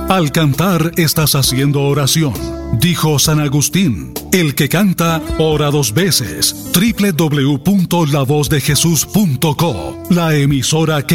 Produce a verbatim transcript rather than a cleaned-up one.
Al cantar estás haciendo oración. Dijo San Agustín, el que canta, ora dos veces. doble u doble u doble u punto la voz de jesús punto co, la emisora que